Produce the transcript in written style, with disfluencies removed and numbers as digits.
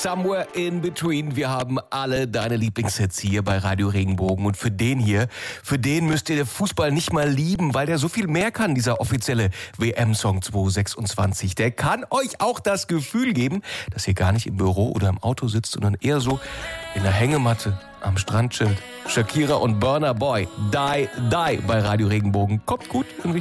Somewhere in Between. Wir haben alle deine Lieblingshits hier bei Radio Regenbogen. Und für den müsst ihr den Fußball nicht mal lieben, weil der so viel mehr kann, dieser offizielle WM-Song 226. Der kann euch auch das Gefühl geben, dass ihr gar nicht im Büro oder im Auto sitzt, sondern eher so in der Hängematte am Strand chillt. Shakira und Burna Boy, Die, Die bei Radio Regenbogen. Kommt gut irgendwie.